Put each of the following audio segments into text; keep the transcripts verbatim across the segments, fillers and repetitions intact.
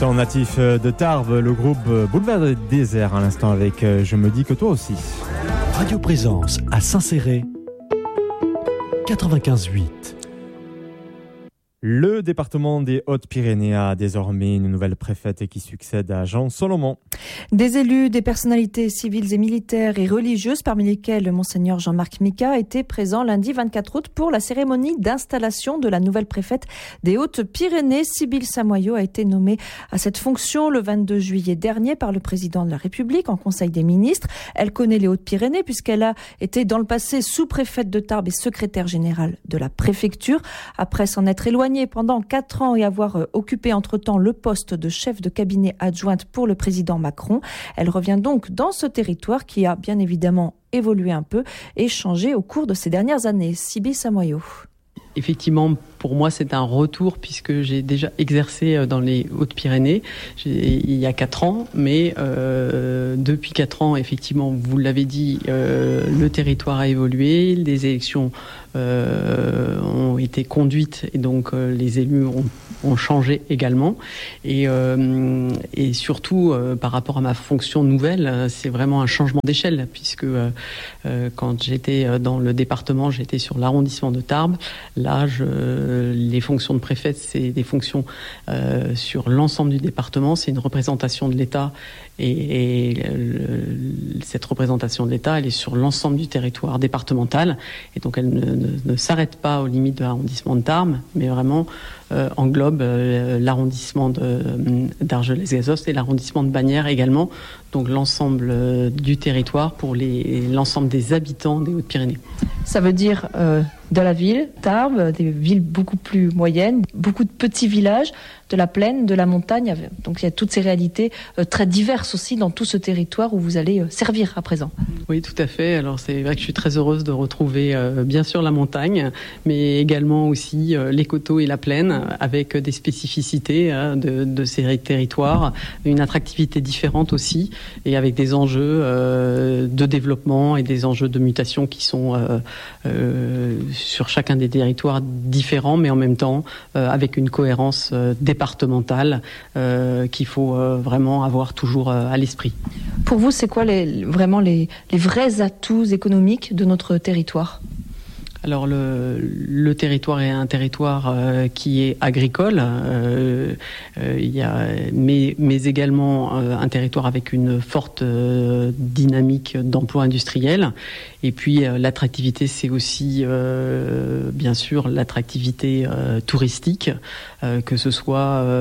Son natif de Tarbes, le groupe Boulevard des Déserts à l'instant avec Je me dis que toi aussi. Radio Présence à Saint-Céré, quatre-vingt-quinze virgule huit. Le département des Hautes-Pyrénées a désormais une nouvelle préfète qui succède à Jean Solomon. Des élus, des personnalités civiles et militaires et religieuses, parmi lesquelles Monseigneur Jean-Marc Mika, étaient présents lundi vingt-quatre août pour la cérémonie d'installation de la nouvelle préfète des Hautes-Pyrénées. Sybille Samoyau a été nommée à cette fonction le vingt-deux juillet dernier par le président de la République en Conseil des ministres. Elle connaît les Hautes-Pyrénées puisqu'elle a été dans le passé sous-préfète de Tarbes et secrétaire générale de la préfecture. Après s'en être éloignée pendant quatre ans et avoir occupé entre-temps le poste de chef de cabinet adjointe pour le président Macron. Elle revient donc dans ce territoire qui a bien évidemment évolué un peu et changé au cours de ces dernières années. Sybille Samoyau. Effectivement, pour moi, c'est un retour puisque j'ai déjà exercé dans les Hautes-Pyrénées j'ai, il y a quatre ans. Mais euh, depuis quatre ans, effectivement, vous l'avez dit, euh, le territoire a évolué, les élections euh, ont été conduites et donc euh, les élus ont, ont changé également. Et, euh, et surtout, euh, par rapport à ma fonction nouvelle, c'est vraiment un changement d'échelle puisque euh, euh, quand j'étais dans le département, j'étais sur l'arrondissement de Tarbes. Là, je, les fonctions de préfet, c'est des fonctions euh, sur l'ensemble du département. C'est une représentation de l'État et, et le, cette représentation de l'État, elle est sur l'ensemble du territoire départemental. Et donc, elle ne, ne, ne s'arrête pas aux limites de l'arrondissement de Tarbes, mais vraiment euh, englobe euh, l'arrondissement de, d'Argelès-Gazost et l'arrondissement de Bagnères également. Donc, l'ensemble euh, du territoire pour les, l'ensemble des habitants des Hautes-Pyrénées. Ça veut dire euh, de la ville, Tarbes, des villes beaucoup plus moyennes, beaucoup de petits villages, de la plaine, de la montagne. Donc il y a toutes ces réalités euh, très diverses aussi dans tout ce territoire où vous allez euh, servir à présent. Oui, tout à fait. Alors c'est vrai que je suis très heureuse de retrouver euh, bien sûr la montagne, mais également aussi euh, les coteaux et la plaine, avec des spécificités hein, de, de ces territoires, une attractivité différente aussi, et avec des enjeux euh, de développement et des enjeux de mutation qui sont euh, euh, sur chacun des territoires différents, mais en même temps euh, avec une cohérence euh, départementale euh, qu'il faut euh, vraiment avoir toujours euh, à l'esprit. Pour vous, c'est quoi les, vraiment les, les vrais atouts économiques de notre territoire ? Alors le, le territoire est un territoire euh, qui est agricole, euh, euh, il y a, mais, mais également euh, un territoire avec une forte euh, dynamique d'emploi industriel. Et puis euh, l'attractivité, c'est aussi euh, bien sûr l'attractivité euh, touristique, euh, que ce soit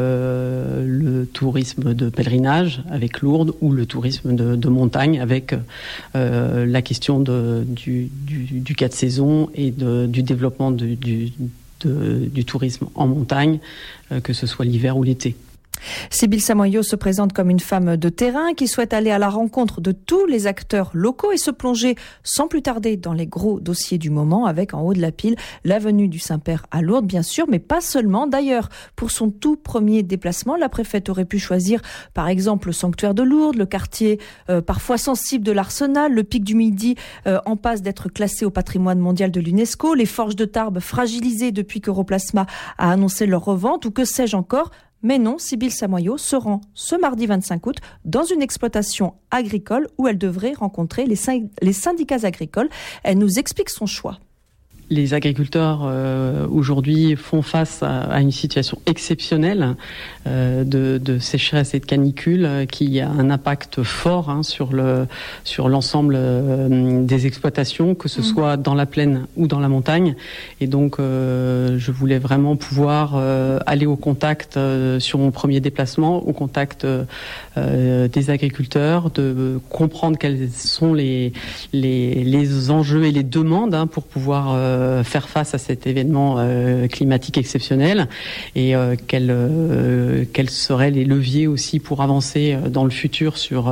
euh, le tourisme de pèlerinage avec Lourdes ou le tourisme de, de montagne avec euh, la question de, du, du, du cas de saison et De, du développement de, du, de, du tourisme en montagne, euh, que ce soit l'hiver ou l'été. Sybille Samoyau se présente comme une femme de terrain qui souhaite aller à la rencontre de tous les acteurs locaux et se plonger sans plus tarder dans les gros dossiers du moment avec en haut de la pile l'avenue du Saint-Père à Lourdes bien sûr, mais pas seulement. D'ailleurs, pour son tout premier déplacement, la préfète aurait pu choisir par exemple le sanctuaire de Lourdes, le quartier euh, parfois sensible de l'Arsenal, le Pic du Midi euh, en passe d'être classé au patrimoine mondial de l'UNESCO, les forges de Tarbes fragilisées depuis que Europlasma a annoncé leur revente ou que sais-je encore. Mais non, Sybille Samoyau se rend ce mardi vingt-cinq août dans une exploitation agricole où elle devrait rencontrer les, sy- les syndicats agricoles. Elle nous explique son choix. Les agriculteurs euh, aujourd'hui font face à, à une situation exceptionnelle euh, de, de sécheresse et de canicule euh, qui a un impact fort hein, sur le sur l'ensemble euh, des exploitations, que ce mmh. soit dans la plaine ou dans la montagne. Et donc, euh, je voulais vraiment pouvoir euh, aller au contact euh, sur mon premier déplacement, au contact euh, des agriculteurs, de comprendre quels sont les les, les enjeux et les demandes hein, pour pouvoir euh, faire face à cet événement euh, climatique exceptionnel et euh, quels, euh, quels seraient les leviers aussi pour avancer dans le futur sur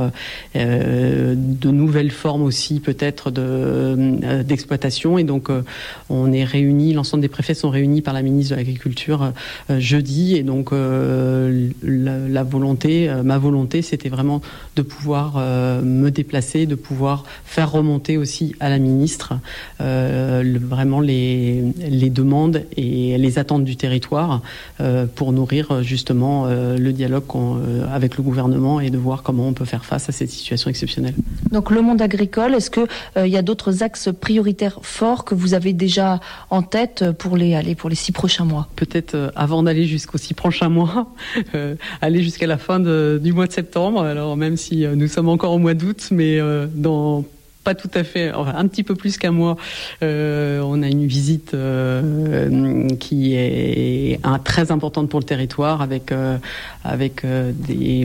euh, de nouvelles formes aussi peut-être de, euh, d'exploitation. Et donc euh, on est réunis, l'ensemble des préfets sont réunis par la ministre de l'Agriculture euh, jeudi et donc euh, la, la volonté, euh, ma volonté c'était vraiment de pouvoir euh, me déplacer, de pouvoir faire remonter aussi à la ministre euh, le, vraiment les, les demandes et les attentes du territoire euh, pour nourrir justement euh, le dialogue qu'on, euh, avec le gouvernement et de voir comment on peut faire face à cette situation exceptionnelle. Donc le monde agricole, est-ce qu'il euh, y a d'autres axes prioritaires forts que vous avez déjà en tête pour les, allez, pour les six prochains mois ? Peut-être euh, avant d'aller jusqu'aux six prochains mois, euh, aller jusqu'à la fin de, du mois de septembre, alors même si euh, nous sommes encore au mois d'août, mais euh, dans pas tout à fait, enfin un petit peu plus qu'un mois, euh, on a une visite euh, qui est un, très importante pour le territoire, avec euh, avec euh, des,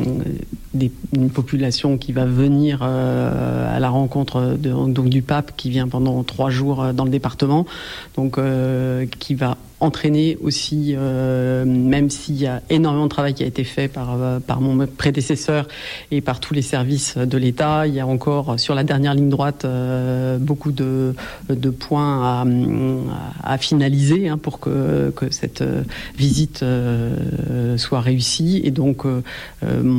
des une population qui va venir euh, à la rencontre de, donc du pape qui vient pendant trois jours dans le département, donc euh, qui va entraîner aussi, euh, même s'il y a énormément de travail qui a été fait par, euh, par mon prédécesseur et par tous les services de l'État, il y a encore sur la dernière ligne droite euh, beaucoup de, de points à, à finaliser hein, pour que, que cette visite euh, soit réussie. Et donc, euh, euh,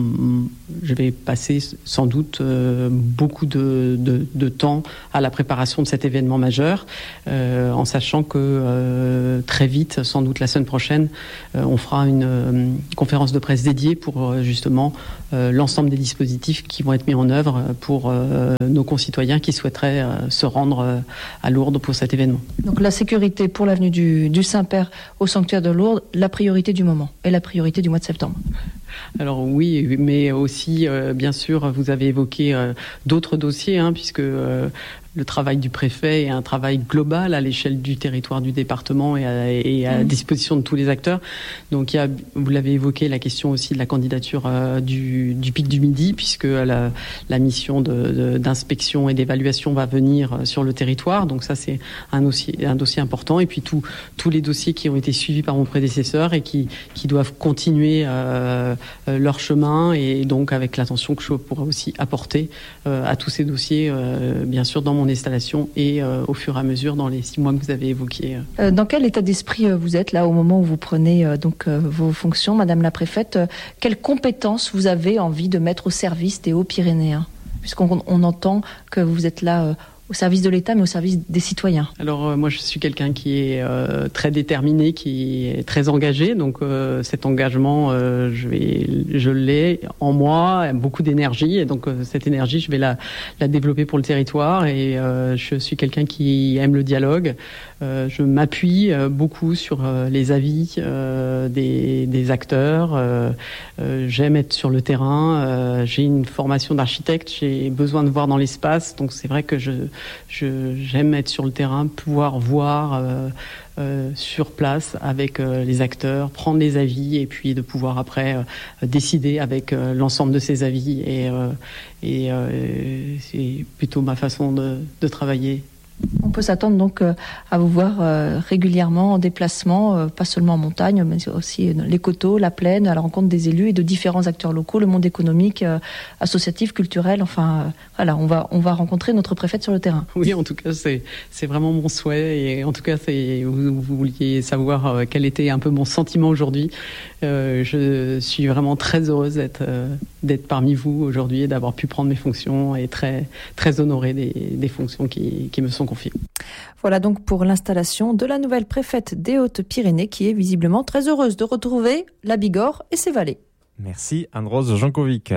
je vais passer sans doute euh, beaucoup de, de, de temps à la préparation de cet événement majeur, euh, en sachant que euh, très vite, sans doute la semaine prochaine, euh, on fera une euh, conférence de presse dédiée pour euh, justement euh, l'ensemble des dispositifs qui vont être mis en œuvre pour euh, nos concitoyens qui souhaiteraient euh, se rendre euh, à Lourdes pour cet événement. Donc la sécurité pour l'avenue du, du Saint-Père au sanctuaire de Lourdes, la priorité du moment et la priorité du mois de septembre. Alors oui, mais aussi, euh, bien sûr, vous avez évoqué euh, d'autres dossiers, hein, puisque euh, le travail du préfet est un travail global à l'échelle du territoire du département et à, et à mmh. disposition de tous les acteurs. Donc il y a, vous l'avez évoqué, la question aussi de la candidature euh, du, du Pic du Midi, puisque la, la mission de, de, d'inspection et d'évaluation va venir sur le territoire. Donc ça, c'est un dossier, un dossier important. Et puis tout, tous les dossiers qui ont été suivis par mon prédécesseur et qui, qui doivent continuer euh, leur chemin, et donc avec l'attention que je pourrais aussi apporter euh, à tous ces dossiers, euh, bien sûr, dans mon installation et euh, au fur et à mesure dans les six mois que vous avez évoqués. Euh, dans quel état d'esprit euh, vous êtes là au moment où vous prenez euh, donc euh, vos fonctions, Madame la Préfète? euh, Quelles compétences vous avez envie de mettre au service des Hauts-Pyrénéens, puisqu'on on entend que vous êtes là euh, au service de l'État, mais au service des citoyens? Alors euh, moi, je suis quelqu'un qui est euh, très déterminé, qui est très engagé. Donc euh, cet engagement, euh, je vais, je l'ai en moi, beaucoup d'énergie. Et donc euh, cette énergie, je vais la, la développer pour le territoire. Et euh, je suis quelqu'un qui aime le dialogue. Euh, je m'appuie euh, beaucoup sur euh, les avis euh, des, des acteurs. Euh, euh, j'aime être sur le terrain. Euh, j'ai une formation d'architecte. J'ai besoin de voir dans l'espace. Donc c'est vrai que je Je, j'aime être sur le terrain, pouvoir voir euh, euh, sur place avec euh, les acteurs, prendre les avis et puis de pouvoir après euh, décider avec euh, l'ensemble de ces avis. Et, euh, et euh, c'est plutôt ma façon de, de travailler. On peut s'attendre donc euh, à vous voir euh, régulièrement en déplacement, euh, pas seulement en montagne, mais aussi euh, les coteaux, la plaine, à la rencontre des élus et de différents acteurs locaux, le monde économique, euh, associatif, culturel. Enfin, euh, voilà, on va on va rencontrer notre préfète sur le terrain. Oui, en tout cas, c'est c'est vraiment mon souhait. Et en tout cas, c'est vous, vous vouliez savoir euh, quel était un peu mon sentiment aujourd'hui. Euh, je suis vraiment très heureuse d'être euh, d'être parmi vous aujourd'hui et d'avoir pu prendre mes fonctions et très très honorée des, des fonctions qui qui me sont confiées. Voilà donc pour l'installation de la nouvelle préfète des Hautes-Pyrénées, qui est visiblement très heureuse de retrouver la Bigorre et ses vallées. Merci Anne-Rose Jankovic.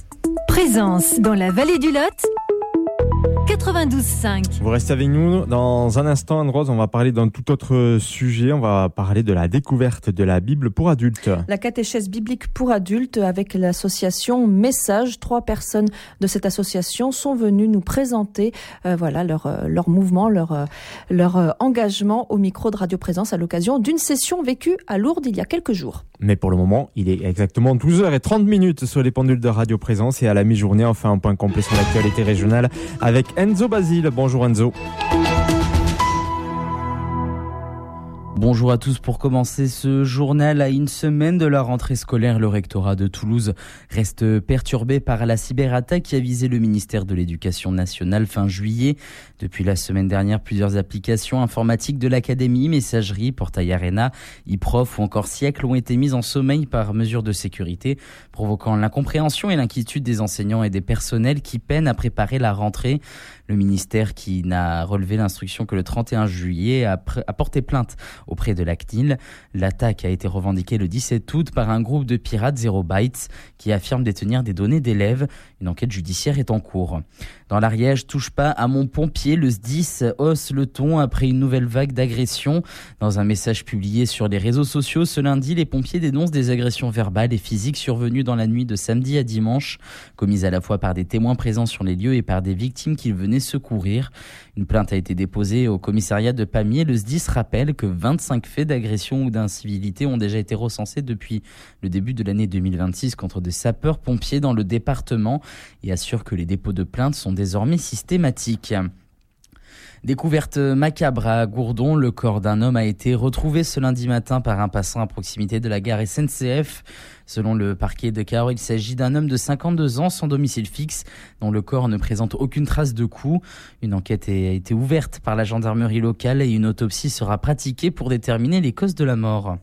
Présence dans la vallée du Lot, quatre-vingt-douze cinq. Vous restez avec nous. Dans un instant, Anne-Rose, on va parler d'un tout autre sujet. On va parler de la découverte de la Bible pour adultes. La catéchèse biblique pour adultes avec l'association Message. Trois personnes de cette association sont venues nous présenter euh, voilà, leur, euh, leur mouvement, leur, euh, leur euh, engagement au micro de Radio Présence à l'occasion d'une session vécue à Lourdes il y a quelques jours. Mais pour le moment, il est exactement douze heures trente sur les pendules de Radio Présence, et à la mi-journée, on fait un point complet sur l'actualité régionale avec Enzo Basile. Bonjour Enzo. Bonjour à tous. Pour commencer ce journal, à une semaine de la rentrée scolaire, le rectorat de Toulouse reste perturbé par la cyberattaque qui a visé le ministère de l'Éducation nationale fin juillet. Depuis la semaine dernière, plusieurs applications informatiques de l'académie, messagerie, portail Arena, e-prof ou encore Siècle ont été mises en sommeil par mesure de sécurité, provoquant l'incompréhension et l'inquiétude des enseignants et des personnels qui peinent à préparer la rentrée. Le ministère, qui n'a relevé l'instruction que le trente et un juillet, a, pr- a porté plainte auprès de la C N I L. L'attaque a été revendiquée le dix-sept août par un groupe de pirates Zero Bytes qui affirme détenir des données d'élèves. Une enquête judiciaire est en cours. Dans l'Ariège, touche pas à mon pompier, le S D I S hausse le ton après une nouvelle vague d'agressions. Dans un message publié sur les réseaux sociaux ce lundi, les pompiers dénoncent des agressions verbales et physiques survenues dans la nuit de samedi à dimanche, commises à la fois par des témoins présents sur les lieux et par des victimes qu'ils venaient secourir. Une plainte a été déposée au commissariat de Pamiers. Le S D I S rappelle que vingt-cinq faits d'agression ou d'incivilité ont déjà été recensés depuis le début de l'année deux mille vingt-six contre des sapeurs-pompiers dans le département et assure que les dépôts de plaintes sont désormais systématiques. Découverte macabre à Gourdon, le corps d'un homme a été retrouvé ce lundi matin par un passant à proximité de la gare S N C F. Selon le parquet de Cahors, il s'agit d'un homme de cinquante-deux ans sans domicile fixe, dont le corps ne présente aucune trace de coup. Une enquête a été ouverte par la gendarmerie locale et une autopsie sera pratiquée pour déterminer les causes de la mort.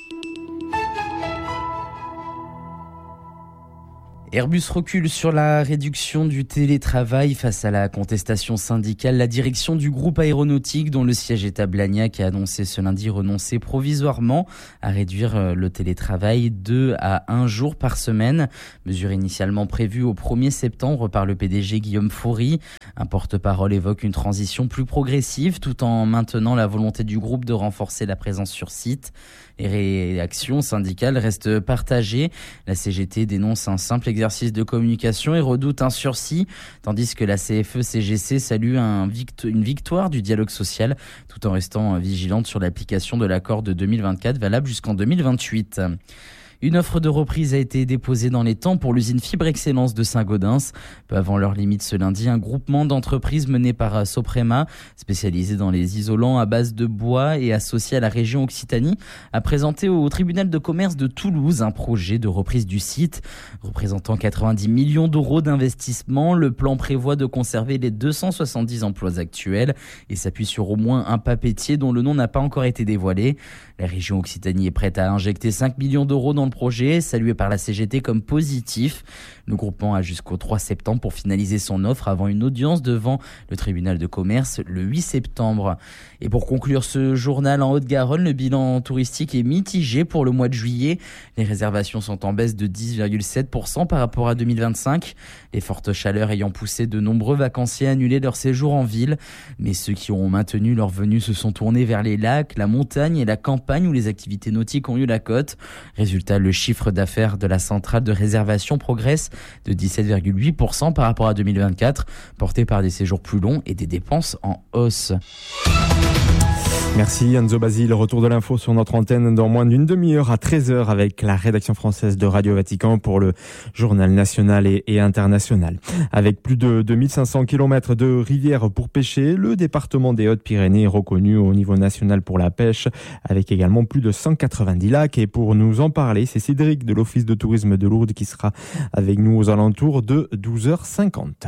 Airbus recule sur la réduction du télétravail face à la contestation syndicale. La direction du groupe aéronautique, dont le siège est à Blagnac, a annoncé ce lundi renoncer provisoirement à réduire le télétravail deux à un jour par semaine. Mesure initialement prévue au premier septembre par le P D G Guillaume Faury. Un porte-parole évoque une transition plus progressive tout en maintenant la volonté du groupe de renforcer la présence sur site. Les réactions syndicales restent partagées. La C G T dénonce un simple exercice de communication et redoute un sursis, tandis que la C F E C G C salue un vict- une victoire du dialogue social, tout en restant vigilante sur l'application de l'accord de deux mille vingt-quatre valable jusqu'en deux mille vingt-huit. Une offre de reprise a été déposée dans les temps pour l'usine Fibre Excellence de Saint-Gaudens. Peu avant leur limite ce lundi, un groupement d'entreprises mené par Soprema, spécialisé dans les isolants à base de bois et associé à la région Occitanie, a présenté au tribunal de commerce de Toulouse un projet de reprise du site. Représentant quatre-vingt-dix millions d'euros d'investissement, le plan prévoit de conserver les deux cent soixante-dix emplois actuels et s'appuie sur au moins un papetier dont le nom n'a pas encore été dévoilé. La région Occitanie est prête à injecter cinq millions d'euros dans le projet, salué par la C G T comme positif. Le groupement a jusqu'au trois septembre pour finaliser son offre avant une audience devant le tribunal de commerce le huit septembre. Et pour conclure ce journal en Haute-Garonne, le bilan touristique est mitigé pour le mois de juillet. Les réservations sont en baisse de dix virgule sept pour cent par rapport à deux mille vingt-cinq. Les fortes chaleurs ayant poussé de nombreux vacanciers à annuler leur séjour en ville. Mais ceux qui ont maintenu leur venue se sont tournés vers les lacs, la montagne et la campagne où les activités nautiques ont eu la cote. Résultat, le chiffre d'affaires de la centrale de réservation progresse de dix-sept virgule huit pour cent par rapport à deux mille vingt-quatre, porté par des séjours plus longs et des dépenses en hausse. Merci Enzo Basile. Retour de l'info sur notre antenne dans moins d'une demi-heure à treize heures avec la rédaction française de Radio Vatican pour le journal national et, et international. Avec plus de deux mille cinq cents kilomètres de rivières pour pêcher, le département des Hautes-Pyrénées est reconnu au niveau national pour la pêche, avec également plus de cent quatre-vingt-dix lacs. Et pour nous en parler, c'est Cédric de l'Office de tourisme de Lourdes qui sera avec nous aux alentours de douze heures cinquante.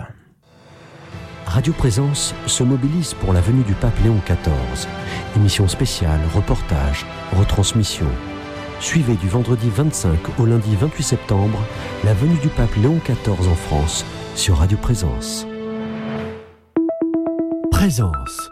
Radio Présence se mobilise pour la venue du pape Léon quatorze. Émission spéciale, reportage, retransmission. Suivez du vendredi vingt-cinq au lundi vingt-huit septembre la venue du pape Léon quatorze en France sur Radio Présence. Présence.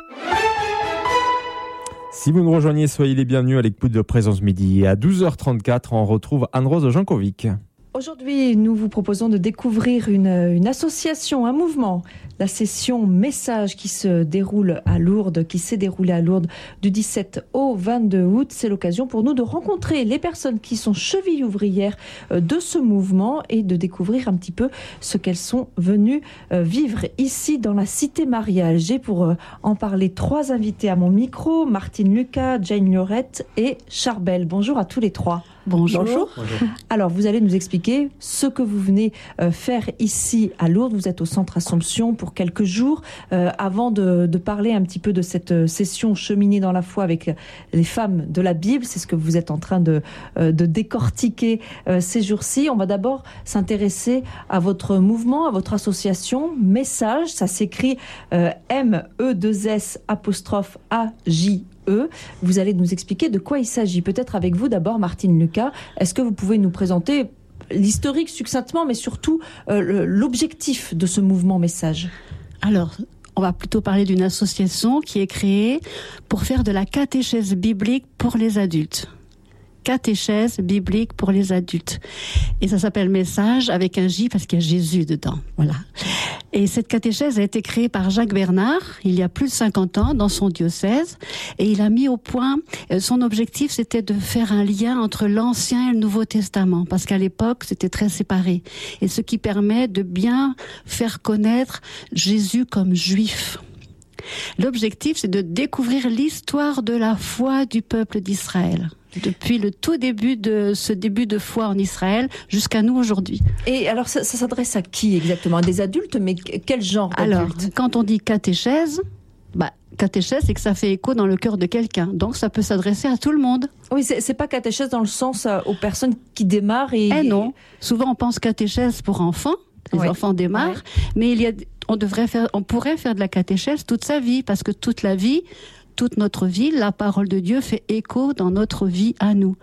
Si vous nous rejoignez, soyez les bienvenus à l'écoute de Présence Midi. À douze heures trente-quatre, on retrouve Anne-Rose Jankovic. Aujourd'hui, nous vous proposons de découvrir une, une association, un mouvement, la session Message qui se déroule à Lourdes, qui s'est déroulée à Lourdes du dix-sept au vingt-deux août. C'est l'occasion pour nous de rencontrer les personnes qui sont chevilles ouvrières de ce mouvement et de découvrir un petit peu ce qu'elles sont venues vivre ici dans la cité mariale. J'ai pour en parler trois invités à mon micro, Martine Lucas, Jane Lorette et Charbel. Bonjour à tous les trois. Bonjour. Bonjour. Alors, vous allez nous expliquer ce que vous venez euh, faire ici à Lourdes. Vous êtes au Centre Assomption pour quelques jours. Euh, avant de, de parler un petit peu de cette session cheminée dans la foi avec les femmes de la Bible, c'est ce que vous êtes en train de, euh, de décortiquer euh, ces jours-ci. On va d'abord s'intéresser à votre mouvement, à votre association Message. Ça s'écrit euh, M E deux S apostrophe A J E. Vous allez nous expliquer de quoi il s'agit. Peut-être avec vous d'abord, Martine Lucas. Est-ce que vous pouvez nous présenter l'historique succinctement, mais surtout euh, l'objectif de ce mouvement Message ? Alors, on va plutôt parler d'une association qui est créée pour faire de la catéchèse biblique pour les adultes. Catéchèse biblique pour les adultes. Et ça s'appelle Message avec un J parce qu'il y a Jésus dedans. Voilà. Et cette catéchèse a été créée par Jacques Bernard il y a plus de cinquante ans dans son diocèse. Et il a mis au point, son objectif c'était de faire un lien entre l'Ancien et le Nouveau Testament. Parce qu'à l'époque c'était très séparé. Et ce qui permet de bien faire connaître Jésus comme juif. L'objectif c'est de découvrir l'histoire de la foi du peuple d'Israël. Depuis le tout début de ce début de foi en Israël jusqu'à nous aujourd'hui. Et alors ça, ça s'adresse à qui exactement? À des adultes, mais quel genre d'adultes? Alors, quand on dit catéchèse, bah, catéchèse, c'est que ça fait écho dans le cœur de quelqu'un. Donc ça peut s'adresser à tout le monde. Oui, c'est, c'est pas catéchèse dans le sens euh, aux personnes qui démarrent et... Eh non, souvent on pense catéchèse pour enfants, les oui. enfants démarrent, oui. mais il y a, on devrait faire, on pourrait faire de la catéchèse toute sa vie, parce que toute la vie... toute notre vie, la parole de Dieu fait écho dans notre vie à nous.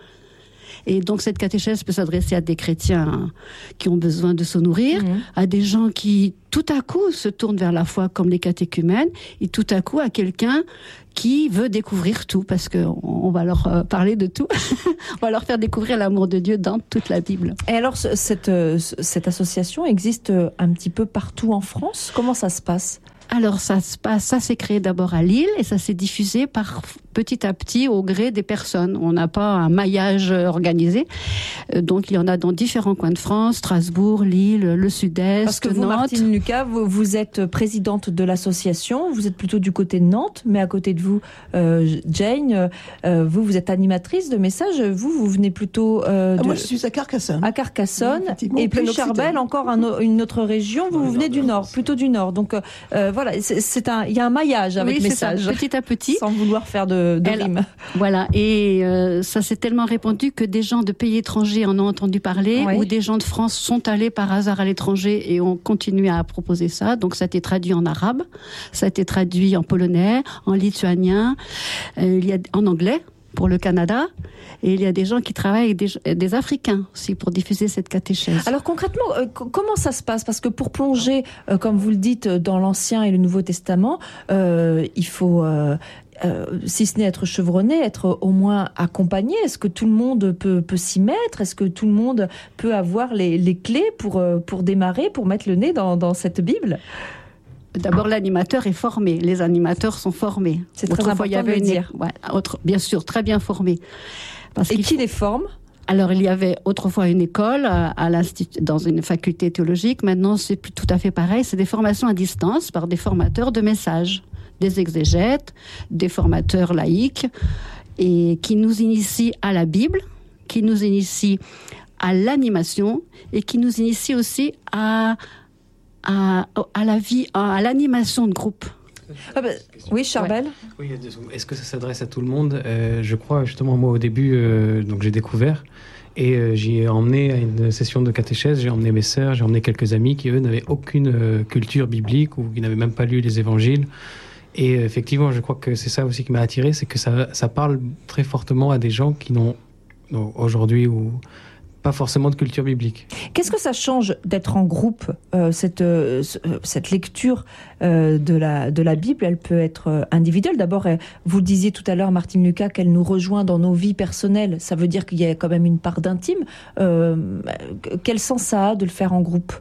Et donc cette catéchèse peut s'adresser à des chrétiens qui ont besoin de se nourrir, mmh. à des gens qui tout à coup se tournent vers la foi comme les catéchumènes, et tout à coup à quelqu'un qui veut découvrir tout, parce qu'on on va leur euh, parler de tout. On va leur faire découvrir l'amour de Dieu dans toute la Bible. Et alors cette, cette association existe un petit peu partout en France? Comment ça se passe? Alors ça se passe, ça s'est créé d'abord à Lille et ça s'est diffusé par petit à petit au gré des personnes. On n'a pas un maillage organisé, donc il y en a dans différents coins de France, Strasbourg, Lille, le Sud-Est, Parce que vous, Nantes. Martine Lucas, vous, vous êtes présidente de l'association, vous êtes plutôt du côté de Nantes, mais à côté de vous, euh, Jane, euh, vous, vous êtes animatrice de messages, vous, vous venez plutôt... Euh, de... Moi, je suis à Carcassonne. À Carcassonne, oui, et puis Charbel, encore un, une autre région, vous, vous venez du Nord, plutôt du Nord, donc euh, voilà, c'est, c'est un, il y a un maillage avec oui, messages. Ça, petit à petit. Sans vouloir faire de de, de Elle, rime. Voilà, et euh, ça s'est tellement répandu que des gens de pays étrangers en ont entendu parler, oui. ou des gens de France sont allés par hasard à l'étranger et ont continué à proposer ça. Donc ça a été traduit en arabe, ça a été traduit en polonais, en lituanien, euh, il y a en anglais pour le Canada, et il y a des gens qui travaillent avec des, des Africains aussi pour diffuser cette catéchèse. Alors concrètement, euh, comment ça se passe? Parce que pour plonger, euh, comme vous le dites, dans l'Ancien et le Nouveau Testament, euh, il faut... Euh, Euh, si ce n'est être chevronné, être au moins accompagné. Est-ce que tout le monde peut, peut s'y mettre? Est-ce que tout le monde peut avoir les, les clés pour, pour démarrer, pour mettre le nez dans, dans cette Bible? D'abord, l'animateur est formé. Les animateurs sont formés. C'est très important il y avait de le une... dire. Ouais, autre... Bien sûr, très bien formés. Parce Et qui faut... les forme? Alors, il y avait autrefois une école à, à l'institut, dans une faculté théologique. Maintenant, c'est plus tout à fait pareil. C'est des formations à distance par des formateurs de messages, des exégètes, des formateurs laïcs, et qui nous initient à la Bible, qui nous initient à l'animation, et qui nous initient aussi à, à, à la vie, à, à l'animation de groupe. Ah bah, oui, Charbel. Ouais. Oui, est-ce que ça s'adresse à tout le monde? euh, Je crois, justement, moi, au début, euh, donc j'ai découvert, et euh, j'ai emmené à une session de catéchèse, j'ai emmené mes sœurs, j'ai emmené quelques amis qui, eux, n'avaient aucune euh, culture biblique, ou qui n'avaient même pas lu les évangiles. Et euh, effectivement, je crois que c'est ça aussi qui m'a attiré, c'est que ça, ça parle très fortement à des gens qui n'ont, non, aujourd'hui, ou pas forcément de culture biblique. Qu'est-ce que ça change d'être en groupe? euh, cette, euh, cette lecture euh, de, la, de la Bible, elle peut être euh, individuelle. D'abord, euh, vous le disiez tout à l'heure, Martine Lucas, qu'elle nous rejoint dans nos vies personnelles. Ça veut dire qu'il y a quand même une part d'intime. Euh, quel sens ça a de le faire en groupe?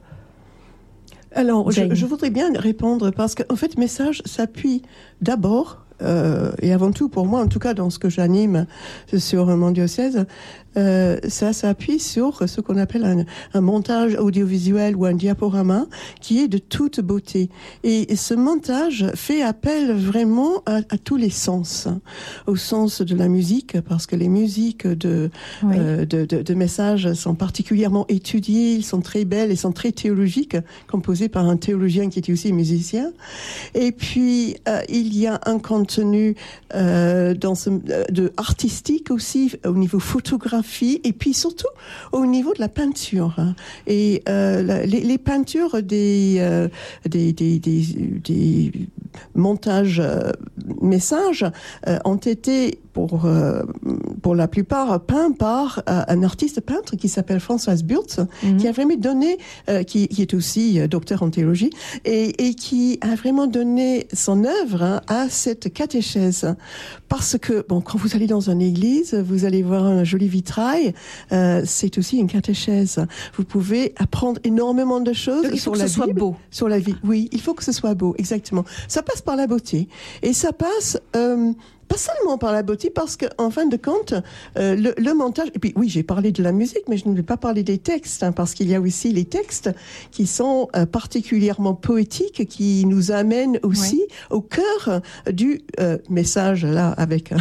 Alors, je, je voudrais bien répondre parce qu'en fait, Message s'appuie d'abord, euh, et avant tout pour moi, en tout cas dans ce que j'anime sur mon diocèse, euh, ça s'appuie sur ce qu'on appelle un, un montage audiovisuel ou un diaporama qui est de toute beauté. Et ce montage fait appel vraiment à, à tous les sens, au sens de la musique, parce que les musiques de, oui. euh, de, de, de Messages sont particulièrement étudiées, elles sont très belles, elles sont très théologiques, composées par un théologien qui était aussi musicien. Et puis, euh, il y a un contenu euh, dans ce, de artistique aussi, au niveau photographique, et puis surtout au niveau de la peinture. Et euh, la, les, les peintures des, euh, des, des, des, des montages euh, messages euh, ont été pour euh, pour la plupart peints par euh, un artiste peintre qui s'appelle Françoise Burtz, mm-hmm. qui a vraiment donné, euh, qui, qui est aussi euh, docteur en théologie, et, et qui a vraiment donné son œuvre hein, à cette catéchèse. Parce que, bon, quand vous allez dans une église, vous allez voir un joli vitrail, euh, c'est aussi une catéchèse. Vous pouvez apprendre énormément de choses Donc, il faut sur que la ce soit Bible, beau. sur la vie. Oui, il faut que ce soit beau, exactement. Ça passe par la beauté. Et ça passe... Euh, pas seulement par la beauté, parce que en fin de compte, euh, le, le montage. Et puis oui, j'ai parlé de la musique, mais je ne vais pas parler des textes, hein, parce qu'il y a aussi les textes qui sont euh, particulièrement poétiques, qui nous amènent aussi oui. au cœur du euh, message là, avec un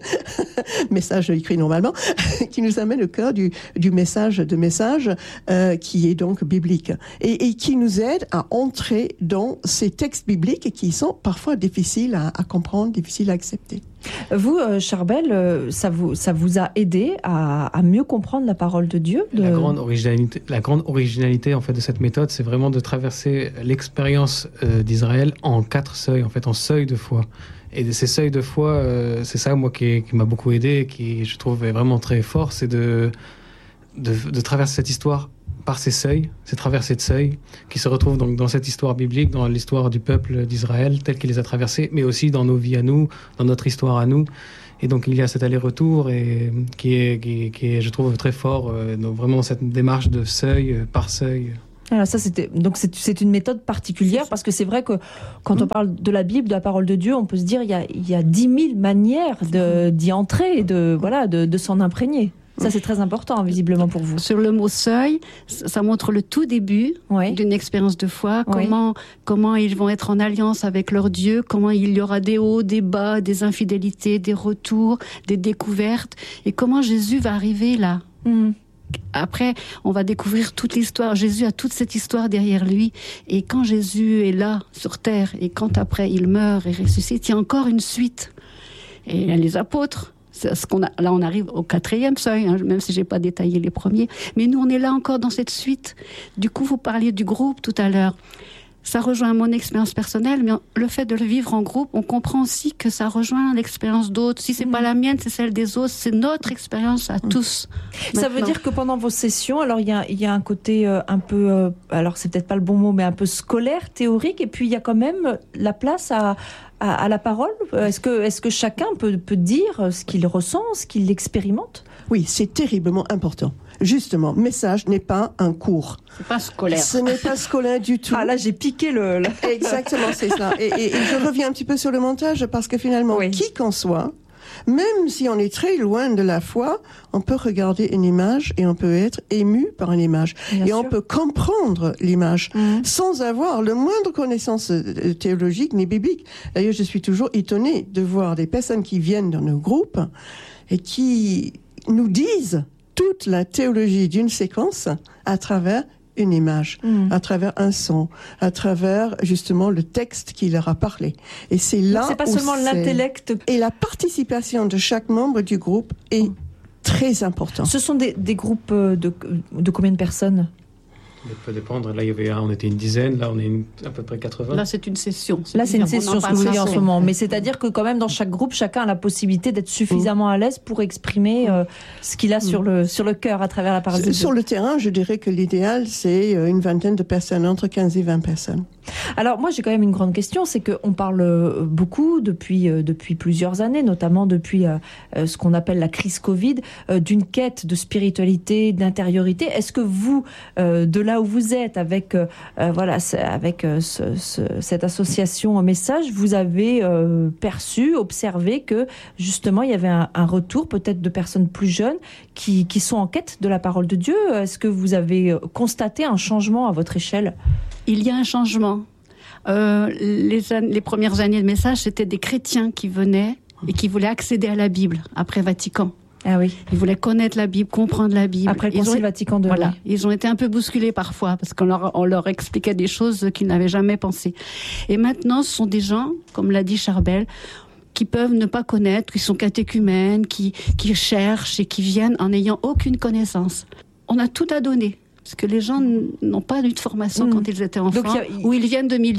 message écrit normalement, qui nous amène au cœur du du message de message euh, qui est donc biblique et, et qui nous aide à entrer dans ces textes bibliques qui sont parfois difficiles à, à comprendre, difficiles à accepter. Vous, euh, Charbel, ça vous, ça vous a aidé à, à mieux comprendre la parole de Dieu de... La grande originalité, la grande originalité en fait de cette méthode, c'est vraiment de traverser l'expérience euh, d'Israël en quatre seuils, en fait, en seuils de foi. Et de ces seuils de foi, euh, c'est ça moi qui, qui m'a beaucoup aidé, qui je trouve est vraiment très fort, c'est de, de, de traverser cette histoire par ces seuils, ces traversées de seuils, qui se retrouvent donc dans cette histoire biblique, dans l'histoire du peuple d'Israël, tel qu'il les a traversés, mais aussi dans nos vies à nous, dans notre histoire à nous. Et donc il y a cet aller-retour et, qui, est, qui, qui est, je trouve, très fort, euh, donc vraiment cette démarche de seuil euh, par seuil. Alors ça, c'était donc c'est, c'est une méthode particulière parce que c'est vrai que quand on parle de la Bible, de la parole de Dieu, on peut se dire il y a il y a dix mille manières de, d'y entrer et de voilà de, de s'en imprégner. Ça, c'est très important, visiblement, pour vous. Sur le mot seuil, ça montre le tout début oui. d'une expérience de foi. Comment, oui. comment ils vont être en alliance avec leur Dieu, comment il y aura des hauts, des bas, des infidélités, des retours, des découvertes. Et comment Jésus va arriver là. Mmh. Après, on va découvrir toute l'histoire. Jésus a toute cette histoire derrière lui. Et quand Jésus est là, sur terre, et quand après il meurt et ressuscite, il y a encore une suite. Et les apôtres... Ce qu'on a, là, on arrive au quatrième seuil, hein, même si j'ai pas détaillé les premiers. Mais nous, on est là encore dans cette suite. Du coup, vous parliez du groupe tout à l'heure. Ça rejoint mon expérience personnelle, mais le fait de le vivre en groupe, on comprend aussi que ça rejoint l'expérience d'autres. Si c'est mmh. pas la mienne, c'est celle des autres. C'est notre expérience à mmh. tous. Ça maintenant. Veut dire que pendant vos sessions, alors il y a, il y a un côté euh, un peu, euh, alors c'est peut-être pas le bon mot, mais un peu scolaire, théorique, et puis il y a quand même la place à À, à la parole. Est-ce que, est-ce que chacun peut, peut dire ce qu'il ressent, ce qu'il expérimente ? Oui, c'est terriblement important. Justement, message n'est pas un cours. C'est pas scolaire. Ce n'est pas scolaire du tout. Ah là, j'ai piqué le... le... Exactement, c'est ça. Et, et, et je reviens un petit peu sur le montage parce que finalement, oui. qui qu'en soit, même si on est très loin de la foi, on peut regarder une image et on peut être ému par une image. Bien et sûr. On peut comprendre l'image mmh. sans avoir le moindre connaissance théologique ni biblique. D'ailleurs, je suis toujours étonnée de voir des personnes qui viennent dans nos groupes et qui nous disent toute la théologie d'une séquence à travers une image, mmh. à travers un son, à travers justement le texte qui leur a parlé. Et c'est là Donc c'est pas où seulement c'est... l'intellect. Et la participation de chaque membre du groupe est mmh. très importante. Ce sont des, des groupes de, de combien de personnes ? Ça peut dépendre. Là, il y avait, on était une dizaine. Là, on est une, à peu près quatre-vingts. Là, c'est une session. C'est Là, c'est une session, ce que vous dites en ce moment. Mais c'est-à-dire que quand même, dans chaque groupe, chacun a la possibilité d'être suffisamment à l'aise pour exprimer euh, ce qu'il a mmh. sur le sur le cœur à travers la parole de Dieu. Sur le terrain, je dirais que l'idéal, c'est une vingtaine de personnes, entre quinze et vingt personnes. Alors moi, j'ai quand même une grande question, c'est qu'on parle beaucoup depuis euh, depuis plusieurs années, notamment depuis euh, ce qu'on appelle la crise Covid, euh, d'une quête de spiritualité, d'intériorité. Est-ce que vous, euh, de là où vous êtes, avec euh, voilà, avec euh, ce, ce, cette association Message, vous avez euh, perçu, observé que justement il y avait un, un retour peut-être de personnes plus jeunes qui qui sont en quête de la parole de Dieu. Est-ce que vous avez constaté un changement à votre échelle ? Il y a un changement. Euh, les, les premières années de Message, c'était des chrétiens qui venaient et qui voulaient accéder à la Bible après Vatican. Ah oui. Ils voulaient connaître la Bible, comprendre la Bible. Après le Concile ont... Vatican deux. Voilà. Oui. Ils ont été un peu bousculés parfois parce qu'on leur, on leur expliquait des choses qu'ils n'avaient jamais pensées. Et maintenant, ce sont des gens, comme l'a dit Charbel, qui peuvent ne pas connaître, qui sont catéchumènes, qui, qui cherchent et qui viennent en n'ayant aucune connaissance. On a tout à donner. Parce que les gens n'ont pas eu de formation mmh. quand ils étaient enfants, a... ou ils viennent de milieux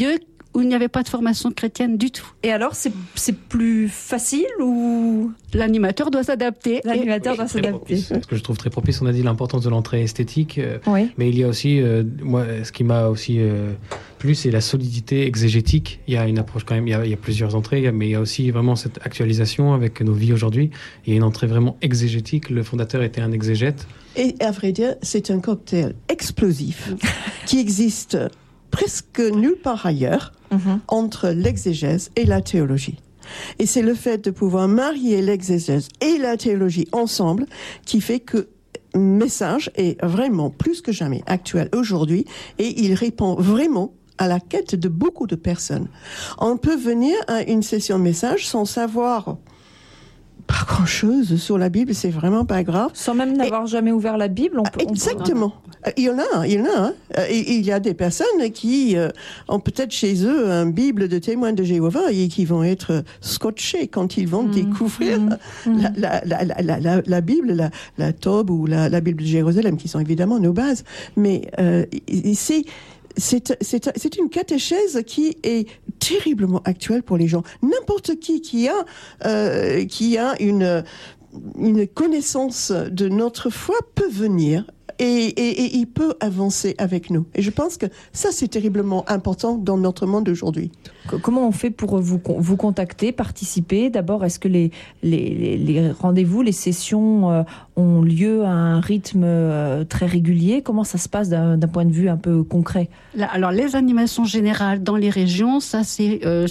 où il n'y avait pas de formation chrétienne du tout. Et alors, c'est, c'est plus facile ou l'animateur doit s'adapter? L'animateur et... doit s'adapter. Ce que je trouve très propice, on a dit l'importance de l'entrée esthétique, euh, oui. mais il y a aussi, euh, moi, ce qui m'a aussi euh, plu, c'est la solidité exégétique. Il y a une approche quand même, il y a, il y a plusieurs entrées, mais il y a aussi vraiment cette actualisation avec nos vies aujourd'hui. Il y a une entrée vraiment exégétique. Le fondateur était un exégète. Et à vrai dire, c'est un cocktail explosif qui existe presque nulle part ailleurs mm-hmm. entre l'exégèse et la théologie. Et c'est le fait de pouvoir marier l'exégèse et la théologie ensemble qui fait que le message est vraiment plus que jamais actuel aujourd'hui et il répond vraiment à la quête de beaucoup de personnes. On peut venir à une session de message sans savoir pas grand-chose sur la Bible, c'est vraiment pas grave. Sans même n'avoir et, jamais ouvert la Bible, on peut... Exactement. On peut... Il y en a, il y en a. Hein. Il y a des personnes qui euh, ont peut-être chez eux un Bible de témoins de Jéhovah et qui vont être scotchés quand ils vont mmh, découvrir mmh, la, la, la, la, la, la Bible, la, la Tob ou la, la Bible de Jérusalem, qui sont évidemment nos bases. Mais euh, c'est... C'est, c'est, c'est une catéchèse qui est terriblement actuelle pour les gens. N'importe qui qui a, euh, qui a une, une connaissance de notre foi peut venir et, et, et il peut avancer avec nous. Et je pense que ça, c'est terriblement important dans notre monde d'aujourd'hui. Comment on fait pour vous, vous contacter, participer? D'abord, est-ce que les, les, les rendez-vous, les sessions euh, ont lieu à un rythme euh, très régulier? Comment ça se passe d'un, d'un point de vue un peu concret? Là, alors, les animations générales dans les régions, ça c'est... Euh,